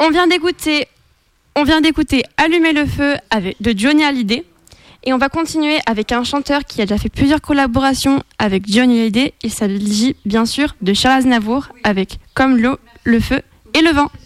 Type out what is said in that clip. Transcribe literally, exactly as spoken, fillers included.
On vient d'écouter, on vient d'écouter Allumer le feu avec, de Johnny Hallyday. Et on va continuer avec un chanteur qui a déjà fait plusieurs collaborations avec Johnny Hallyday. Il s'agit bien sûr de Charles Aznavour avec Comme l'eau, le feu et le vent.